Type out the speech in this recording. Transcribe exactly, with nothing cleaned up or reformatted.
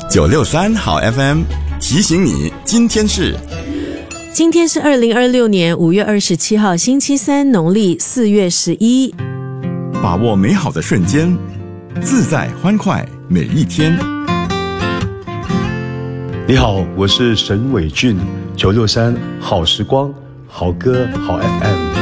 九六三好 F M 提醒你，今天是今天是二零二六年五月二十七号星期三，农历四月十一。 把握美好的瞬间，自在欢快每一天。 你好，我是沈伟俊，九六三好时光，好歌好 F M。